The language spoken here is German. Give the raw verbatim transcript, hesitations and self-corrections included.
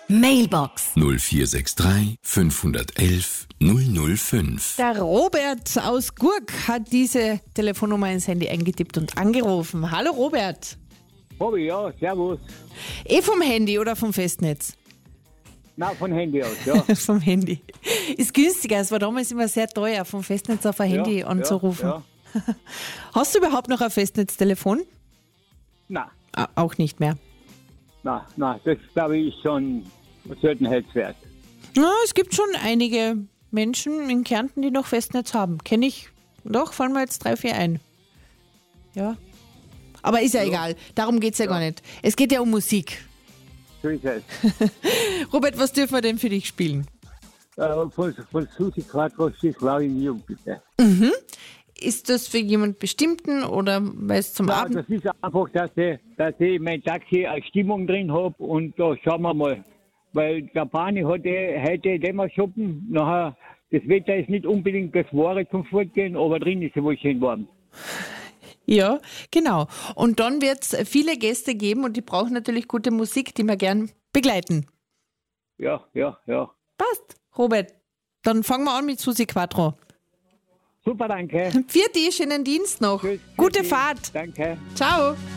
Mailbox null vier sechs drei fünf eins eins null null fünf. Der Robert aus Gurk hat diese Telefonnummer ins Handy eingetippt und angerufen. Hallo Robert. Hobby, ja, servus. Eh vom Handy oder vom Festnetz? Na, von Handy aus, ja. Vom Handy. Ist günstiger, es war damals immer sehr teuer, vom Festnetz auf ein Handy ja, anzurufen. Ja, ja. Hast du überhaupt noch ein Festnetztelefon? Na, Ah, auch nicht mehr. na, na, das glaube ich schon seltenheitswert. Ja, es gibt schon einige Menschen in Kärnten, die noch Festnetz haben. Kenne ich, doch, fallen mir jetzt drei, vier ein. Ja. Aber ist ja, ja. egal, darum geht es ja, ja gar nicht. Es geht ja um Musik. So ist es. Robert, was dürfen wir denn für dich spielen? Äh, von von Susi Quattro, Schlau in Jung, bitte. Mhm. Ist das für jemand Bestimmten oder weil es zum Ja, Abend... das ist einfach, dass ich, dass ich mein Taxi eine Stimmung drin habe und da schauen wir mal. Weil der Pani hatte heute Dämmer shoppen, nachher, das Wetter ist nicht unbedingt das Wahre zum Fortgehen, aber drin ist ja wohl schön warm. Ja, genau. Und dann wird es viele Gäste geben und die brauchen natürlich gute Musik, die wir gern begleiten. Ja, ja, ja. Passt, Robert. Dann fangen wir an mit Susi Quattro. Super, danke. Vierte, schönen Dienst noch. Tschüss, Gute tschüssi. Fahrt. Danke. Ciao.